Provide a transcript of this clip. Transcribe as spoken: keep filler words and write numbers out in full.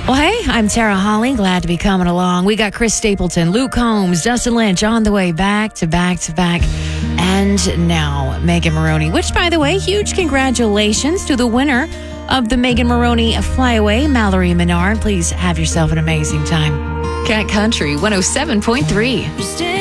Well, hey, I'm Tara Holly. Glad to be coming along. We got Chris Stapleton, Luke Combs, Dustin Lynch on the way back to back to back. And now, Megan Moroney, which, by the way, huge congratulations to the winner of the Megan Moroney Flyaway, Mallory Menard. Please have yourself an amazing time. Cat Country one oh seven point three.